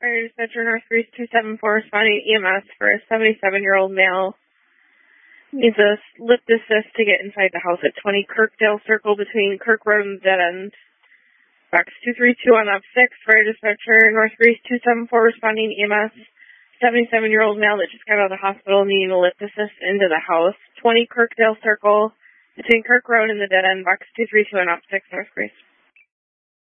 Fire dispatcher North Greece 274 responding EMS for a 77-year-old male. Needs a lift assist to get inside the house at 20 Kirkdale Circle between Kirk Road and Dead End. Box 232 on up 6. Fire dispatcher North Greece 274 responding EMS. 77-year-old male that just got out of the hospital needing a lift assist into the house. 20 Kirkdale Circle between Kirk Road and the Dead End. Box 232 on up 6 North Greece.